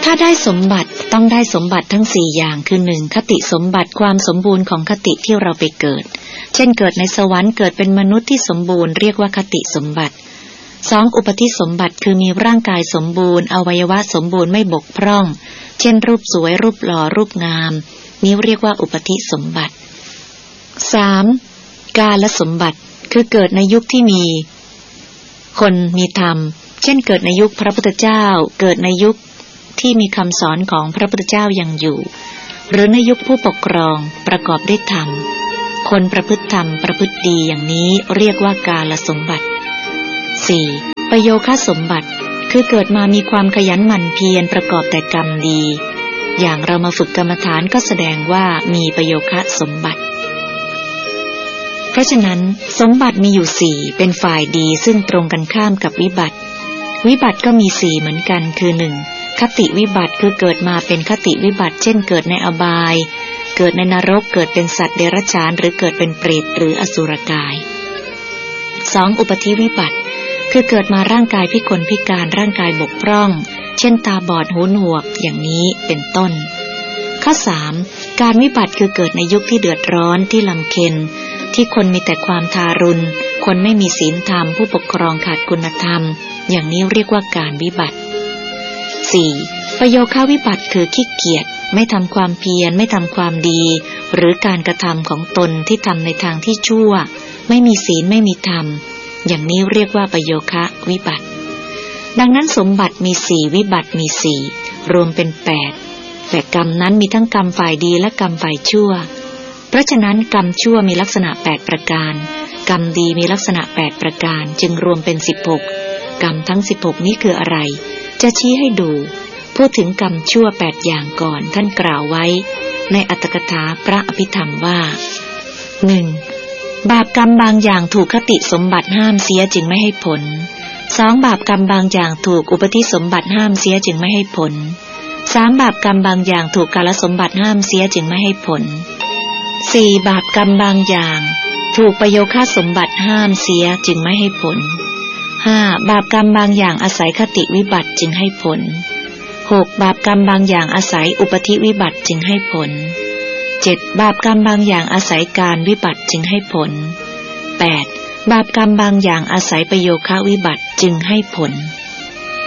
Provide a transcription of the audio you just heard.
ถ้าได้สมบัติต้องได้สมบัติทั้ง4อย่างคือ 1. คติสมบัติความสมบูรณ์ของคติที่เราไปเกิดเช่นเกิดในสวรรค์เกิดเป็นมนุษย์ที่สมบูรณ์เรียกว่าคติสมบัติ 2. อุปธิสมบัติคือมีร่างกายสมบูรณ์อวัยวะสมบูรณ์ไม่บกพร่องเช่นรูปสวยรูปหล่อรูปงามนี้เรียกว่าอุปธิสมบัติ 3. กาลสมบัติคือเกิดในยุคที่มีคนมีธรรมเช่นเกิดในยุคพระพุทธเจ้าเกิดในยุคที่มีคำสอนของพระพุทธเจ้ายังอยู่หรือในยุคผู้ปกครองประกอบด้วยธรรมคนประพฤติธรรมประพฤติดีอย่างนี้เรียกว่ากาลสมบัติ 4. ประโยคะสมบัติคือเกิดมามีความขยันหมั่นเพียรประกอบแต่กรรมดีอย่างเรามาฝึกกรรมฐานก็แสดงว่ามีประโยคะสมบัติเพราะฉะนั้นสมบัติมีอยู่4เป็นฝ่ายดีซึ่งตรงกันข้ามกับวิบัติก็มี4เหมือนกันคือ 1. คติวิบัติคือเกิดมาเป็นคติวิบัติเช่นเกิดในอบายเกิดในนรกเกิดเป็นสัตว์เดรัจฉานหรือเกิดเป็นเปรตหรืออสุรกาย 2. อุปธิวิบัติคือเกิดมาร่างกายพิกลพิการร่างกายบกพร่องเช่นตาบอดหูหนวกอย่างนี้เป็นต้นข้อ 3. การวิบัติคือเกิดในยุคที่เดือดร้อนที่ลำเค็ญที่คนมีแต่ความทารุณคนไม่มีศีลธรรมผู้ปกครองขาดคุณธรรมอย่างนี้เรียกว่าการวิบัติ 4. ประโยคะวิบัติคือขี้เกียจไม่ทำความเพียรไม่ทำความดีหรือการกระทำของตนที่ทำในทางที่ชั่วไม่มีศีลไม่มีธรรมอย่างนี้เรียกว่าประโยคะวิบัติดังนั้นสมบัติมี4วิบัติมี4รวมเป็น8แต่กรรมนั้นมีทั้งกรรมฝ่ายดีและกรรมฝ่ายชั่วเพราะฉะนั้นกรรมชั่วมีลักษณะ8ประการกรรมดีมีลักษณะ8ประการจึงรวมเป็น16กรรมทั้ง16นี้คืออะไรจะชี้ให้ดูพูดถึงกรรมชั่ว8อย่างก่อนท่านกล่าวไว้ในอัตถกถาพระอภิธรรมว่า 1. บาปกรรมบางอย่างถูกคติสมบัติห้ามเสียจึงไม่ให้ผล 2. บาปกรรมบางอย่างถูกอุปธิสมบัติห้ามเสียจึงไม่ให้ผล 3. บาปกรรมบางอย่างถูกกาลสมบัติห้ามเสียจึงไม่ให้ผล 4. บาปกรรมบางอย่างถูกประโยคะสมบัติห้ามเสียจึงไม่ให้ผล 5. บาปกรรมบางอย่างอาศัยคติวิบัติจึงให้ผล 6. บาปกรรมบางอย่างอาศัยอุปธิวิบัติจึงให้ผล 7. บาปกรรมบางอย่างอาศัยการวิบัติจึงให้ผล 8. บาปกรรมบางอย่างอาศัยประโยคะวิบัติจึงให้ผล